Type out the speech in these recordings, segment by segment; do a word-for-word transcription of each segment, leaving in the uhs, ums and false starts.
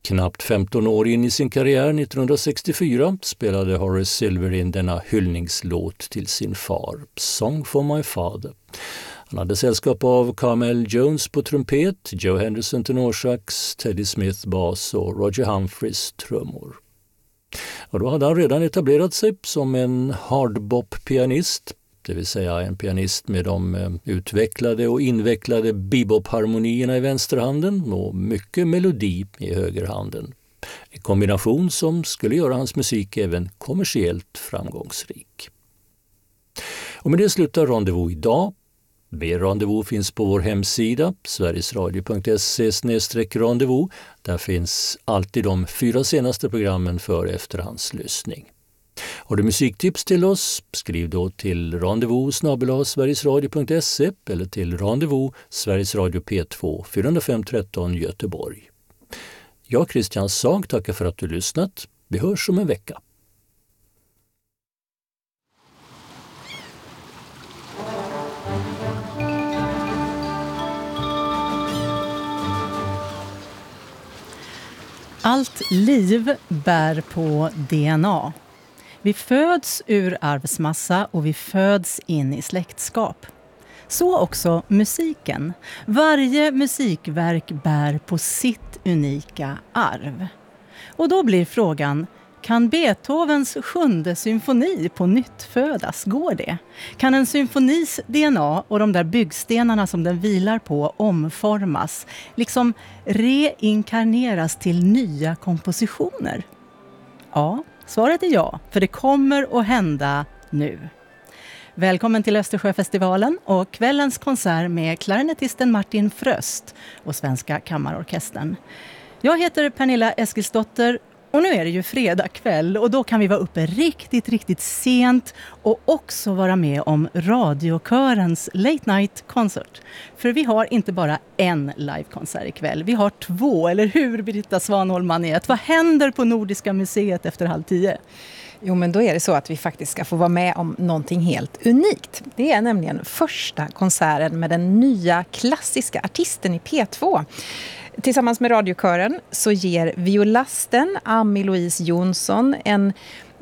Knappt femton år in i sin karriär nittonhundrasextiofyra spelade Horace Silver in denna hyllningslåt till sin far, Song for my father. Han hade sällskap av Carmel Jones på trumpet, Joe Henderson tenorsax, Teddy Smith bas och Roger Humphreys trummor. Och då hade han redan etablerat sig som en hardbop-pianist, det vill säga en pianist med de utvecklade och invecklade bebop-harmonierna i vänsterhanden och mycket melodi i högerhanden. En kombination som skulle göra hans musik även kommersiellt framgångsrik. Och med det slutar Rendezvous idag. Mer Rendezvous finns på vår hemsida sverigesradio punkt se snedstreck rendezvous. Där finns alltid de fyra senaste programmen för efterhandslyssning. Har du musiktips till oss, skriv då till rendezvous snabel-a sverigesradio punkt se eller till rendezvous Sveriges Radio P två fyra fem ett tre Göteborg. Jag, Christian Sag, tackar för att du lyssnat. Vi hörs om en vecka. Allt liv bär på D N A. Vi föds ur arvsmassa och vi föds in i släktskap. Så också musiken. Varje musikverk bär på sitt unika arv. Och då blir frågan, kan Beethovens sjunde symfoni på nytt födas? Går det? Kan en symfonis D N A och de där byggstenarna som den vilar på omformas, liksom reinkarneras till nya kompositioner? Ja, svaret är ja, för det kommer att hända nu. Välkommen till Östersjöfestivalen och kvällens konsert med klarinettisten Martin Fröst och Svenska Kammarorkestern. Jag heter Pernilla Eskilsdotter. Och nu är det ju fredag kväll och då kan vi vara uppe riktigt, riktigt sent och också vara med om radiokörens Late Night Concert. För vi har inte bara en livekonsert ikväll, vi har två, eller hur Birgitta Svanholm-Manet? Vad händer på Nordiska museet efter halv tio? Jo, men då är det så att vi faktiskt ska få vara med om någonting helt unikt. Det är nämligen första konserten med den nya klassiska artisten i P två. Tillsammans med radiokören så ger violasten Ami-Louise Jonsson en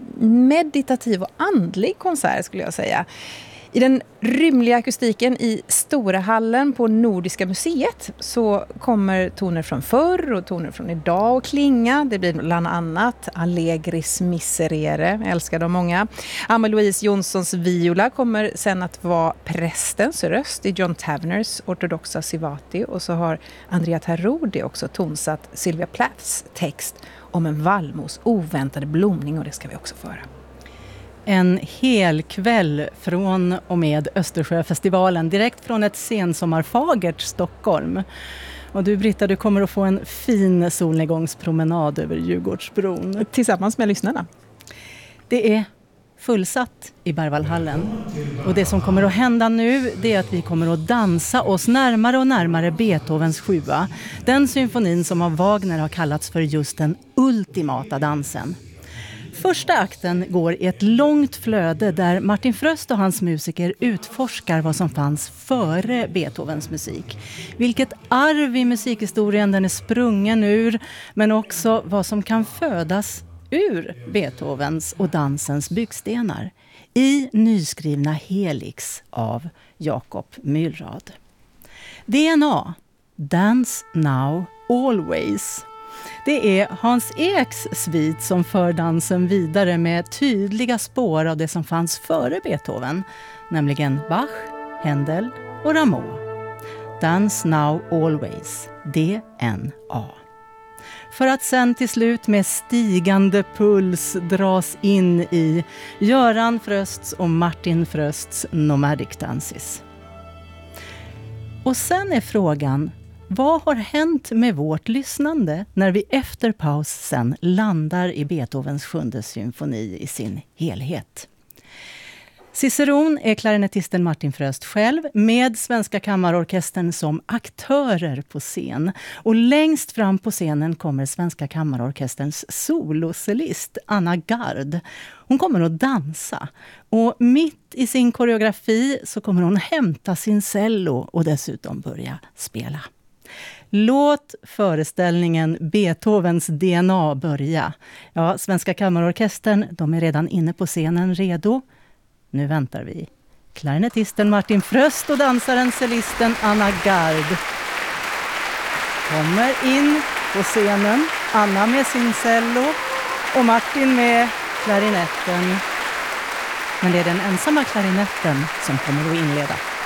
meditativ och andlig konsert, skulle jag säga. I den rymliga akustiken i Stora hallen på Nordiska museet så kommer toner från förr och toner från idag och klinga. Det blir bland annat Allegris Miserere, älskar de många. Ami-Louise Jonssons viola kommer sen att vara prästens röst i John Taverners ortodoxa Sivati. Och så har Andrea Tarodi också tonsatt Sylvia Plaths text om en vallmos oväntade blomning, och det ska vi också föra. En hel kväll från och med Östersjöfestivalen, direkt från ett sensommarfagert Stockholm. Och du Britta, du kommer att få en fin solnedgångspromenad över Djurgårdsbron. Tillsammans med lyssnarna. Det är fullsatt i Berwaldhallen. Och det som kommer att hända nu, det är att vi kommer att dansa oss närmare och närmare Beethovens sjua. Den symfonin som av Wagner har kallats för just den ultimata dansen. Första akten går i ett långt flöde där Martin Fröst och hans musiker utforskar vad som fanns före Beethovens musik. Vilket arv i musikhistorien den är sprungen ur, men också vad som kan födas ur Beethovens och dansens byggstenar i nyskrivna Helix av Jakob Mylrad. D N A, Dance Now Always. Det är Hans Eks svit som för dansen vidare med tydliga spår av det som fanns före Beethoven, nämligen Bach, Händel och Rameau. Dance Now Always, D N A. För att sen till slut med stigande puls dras in i Göran Frösts och Martin Frösts Nomadic Dances. Och sen är frågan, vad har hänt med vårt lyssnande när vi efter paus sen landar i Beethovens sjunde symfoni i sin helhet? Ciceron är klarinettisten Martin Fröst själv med Svenska Kammarorkestern som aktörer på scen. Och längst fram på scenen kommer Svenska Kammarorkesterns solocellist Anna Gard. Hon kommer att dansa och mitt i sin koreografi så kommer hon hämta sin cello och dessutom börja spela. Låt föreställningen Beethovens D N A börja. Ja, Svenska Kammarorkestern, de är redan inne på scenen redo. Nu väntar vi. Klarinettisten Martin Fröst och dansaren cellisten Anna Gard kommer in på scenen. Anna med sin cello och Martin med klarinetten. Men det är den ensamma klarinetten som kommer att inleda.